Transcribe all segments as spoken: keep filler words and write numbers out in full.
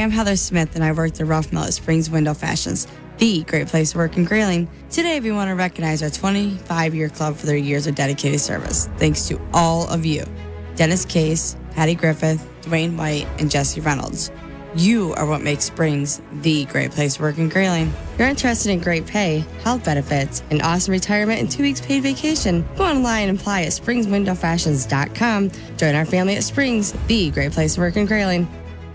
I'm Heather Smith, and I work the Rough Mill at Springs Window Fashions, the great place to work in Grayling. Today, we want to recognize our twenty-five-year club for their years of dedicated service. Thanks to all of you, Dennis Case, Patty Griffith, Dwayne White, and Jesse Reynolds. You are what makes Springs the great place to work in Grayling. If you're interested in great pay, health benefits, an awesome retirement, and two weeks paid vacation, go online and apply at springs window fashions dot com. Join our family at Springs, the great place to work in Grayling.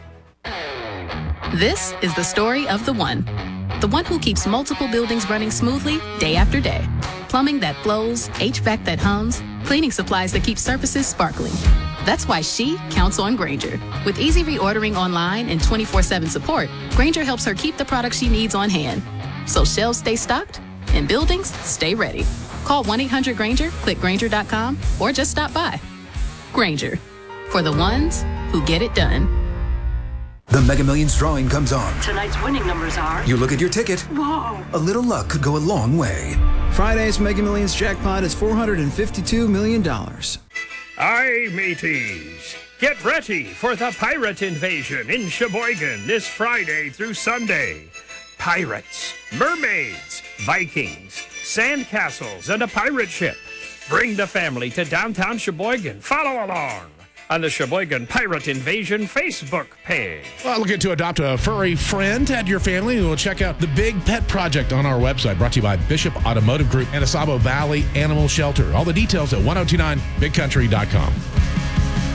This is the story of the one. The one who keeps multiple buildings running smoothly day after day. Plumbing that flows, H V A C that hums, cleaning supplies that keep surfaces sparkling. That's why she counts on Grainger. With easy reordering online and twenty-four seven support, Grainger helps her keep the products she needs on hand. So shelves stay stocked and buildings stay ready. Call one eight hundred Grainger, click Grainger dot com, or just stop by. Grainger, for the ones who get it done. The Mega Millions drawing comes on. Tonight's winning numbers are... You look at your ticket. Whoa! A little luck could go a long way. Friday's Mega Millions jackpot is four hundred fifty-two million dollars. Aye, mateys. Get ready for the pirate invasion in Sheboygan this Friday through Sunday. Pirates, mermaids, Vikings, sandcastles, and a pirate ship. Bring the family to downtown Sheboygan. Follow along on the Sheboygan Pirate Invasion Facebook page. Well, looking to adopt a furry friend, add your family, and we'll check out the Big Pet Project on our website, brought to you by Bishop Automotive Group and Asabo Valley Animal Shelter. All the details at ten twenty-nine big country dot com.